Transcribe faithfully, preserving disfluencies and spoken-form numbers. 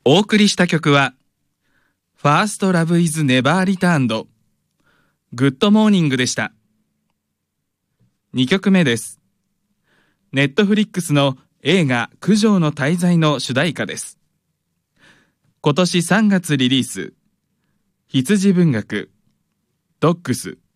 お送りした曲はファーストラブイズネバーリターンドグッドモーニングでした。にきょくめです。ネットフリックスの映画九条の大罪の主題歌です。今年さんがつリリース、羊文学ドッグス